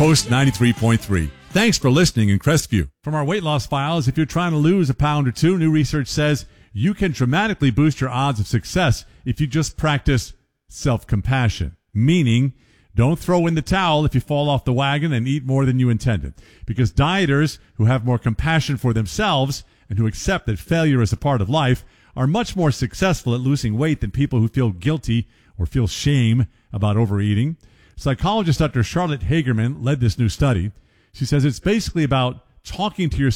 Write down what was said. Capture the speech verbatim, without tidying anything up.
Coast ninety-three point three. Thanks for listening in Crestview. From our weight loss files, if you're trying to lose a pound or two, new research says you can dramatically boost your odds of success if you just practice self-compassion, meaning don't throw in the towel if you fall off the wagon and eat more than you intended. Because dieters who have more compassion for themselves and who accept that failure is a part of life are much more successful at losing weight than people who feel guilty or feel shame about overeating. Psychologist Doctor Charlotte Hagerman led this new study. She says it's basically about talking to yourself